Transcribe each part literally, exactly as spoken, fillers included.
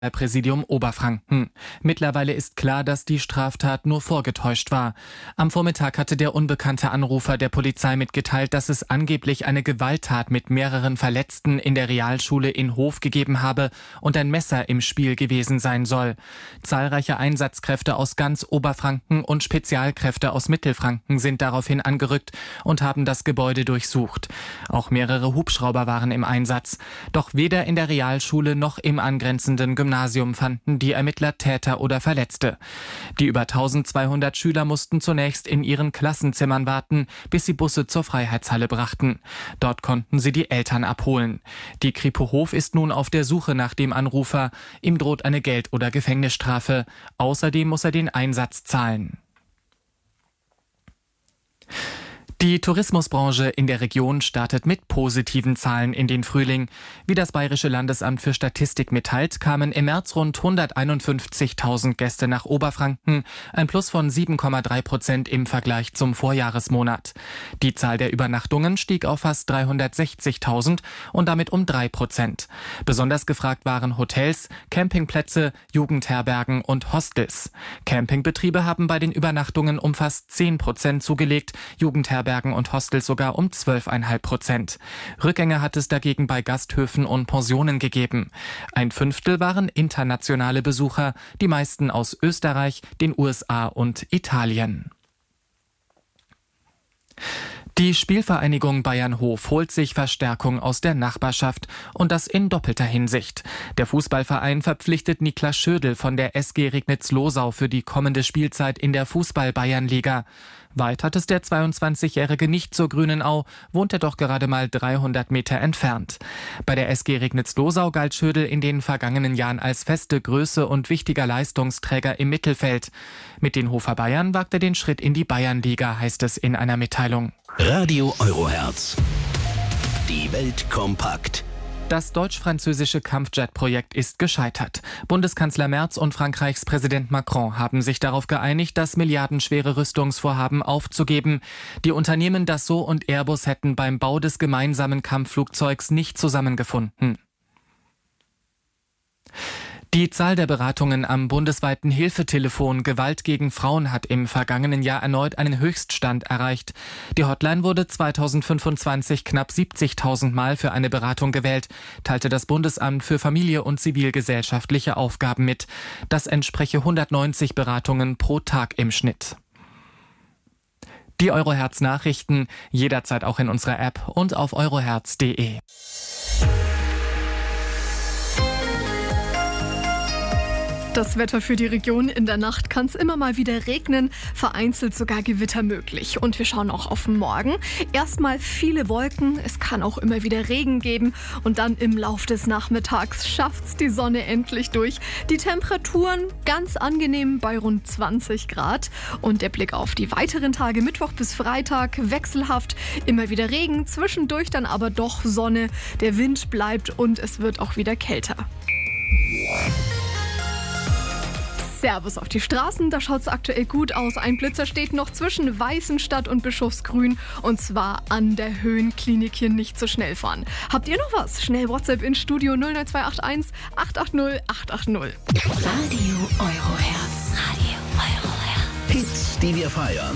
Präsidium Oberfranken. Mittlerweile ist klar, dass die Straftat nur vorgetäuscht war. Am Vormittag hatte der unbekannte Anrufer der Polizei mitgeteilt, dass es angeblich eine Gewalttat mit mehreren Verletzten in der Realschule in Hof gegeben habe und ein Messer im Spiel gewesen sein soll. Zahlreiche Einsatzkräfte aus ganz Oberfranken und Spezialkräfte aus Mittelfranken sind daraufhin angerückt und haben das Gebäude durchsucht. Auch mehrere Hubschrauber waren im Einsatz. Doch weder in der Realschule noch im angrenzenden Gymnasium Gymnasium fanden die Ermittler Täter oder Verletzte. Die über eintausendzweihundert Schüler mussten zunächst in ihren Klassenzimmern warten, bis sie Busse zur Freiheitshalle brachten. Dort konnten sie die Eltern abholen. Die Kripo Hof ist nun auf der Suche nach dem Anrufer. Ihm droht eine Geld- oder Gefängnisstrafe. Außerdem muss er den Einsatz zahlen. Die Tourismusbranche in der Region startet mit positiven Zahlen in den Frühling. Wie das Bayerische Landesamt für Statistik mitteilt, kamen im März rund hunderteinundfünfzigtausend Gäste nach Oberfranken, ein Plus von sieben Komma drei Prozent im Vergleich zum Vorjahresmonat. Die Zahl der Übernachtungen stieg auf fast dreihundertsechzigtausend und damit um drei Prozent. Besonders gefragt waren Hotels, Campingplätze, Jugendherbergen und Hostels. Campingbetriebe haben bei den Übernachtungen um fast zehn Prozent zugelegt, Jugendherbergen und Hostels sogar um zwölf Komma fünf Prozent. Rückgänge hat es dagegen bei Gasthöfen und Pensionen gegeben. Ein Fünftel waren internationale Besucher, die meisten aus Österreich, den U S A und Italien. Die Spielvereinigung Bayernhof holt sich Verstärkung aus der Nachbarschaft und das in doppelter Hinsicht. Der Fußballverein verpflichtet Niklas Schödel von der S G Regnitz-Losau für die kommende Spielzeit in der Fußball-Bayernliga. Weit hat es der zweiundzwanzigjährige nicht zur Grünen Au, wohnt er doch gerade mal dreihundert Meter entfernt. Bei der S G Regnitz-Losau galt Schödel in den vergangenen Jahren als feste Größe und wichtiger Leistungsträger im Mittelfeld. Mit den Hofer Bayern wagt er den Schritt in die Bayernliga, heißt es in einer Mitteilung. Radio Eurohertz. Die Welt kompakt. Das deutsch-französische Kampfjet-Projekt ist gescheitert. Bundeskanzler Merz und Frankreichs Präsident Macron haben sich darauf geeinigt, das milliardenschwere Rüstungsvorhaben aufzugeben. Die Unternehmen Dassault und Airbus hätten beim Bau des gemeinsamen Kampfflugzeugs nicht zusammengefunden. Die Zahl der Beratungen am bundesweiten Hilfetelefon Gewalt gegen Frauen hat im vergangenen Jahr erneut einen Höchststand erreicht. Die Hotline wurde zweitausendfünfundzwanzig knapp siebzigtausend Mal für eine Beratung gewählt, teilte das Bundesamt für Familie und zivilgesellschaftliche Aufgaben mit. Das entspreche hundertneunzig Beratungen pro Tag im Schnitt. Die Eurohertz Nachrichten jederzeit auch in unserer App und auf eurohertz punkt de. Das Wetter für die Region: in der Nacht kann es immer mal wieder regnen, vereinzelt sogar Gewitter möglich. Und wir schauen auch auf morgen. Erstmal viele Wolken, es kann auch immer wieder Regen geben und dann im Lauf des Nachmittags schafft's die Sonne endlich durch. Die Temperaturen ganz angenehm bei rund zwanzig Grad. Und der Blick auf die weiteren Tage, Mittwoch bis Freitag, wechselhaft, immer wieder Regen, zwischendurch dann aber doch Sonne. Der Wind bleibt und es wird auch wieder kälter. Servus auf die Straßen, da schaut es aktuell gut aus. Ein Blitzer steht noch zwischen Weißenstadt und Bischofsgrün und zwar an der Höhenklinik. Hier nicht so schnell fahren. Habt ihr noch was? Schnell WhatsApp ins Studio null neun zwei acht eins acht acht null acht acht null. Radio Eurohertz. Radio Eurohertz. Hits, die wir feiern.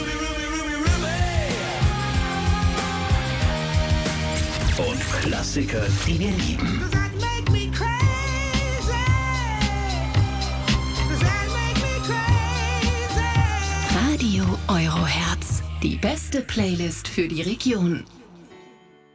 Und Klassiker, die wir lieben. Radio Eurohertz, die beste Playlist für die Region.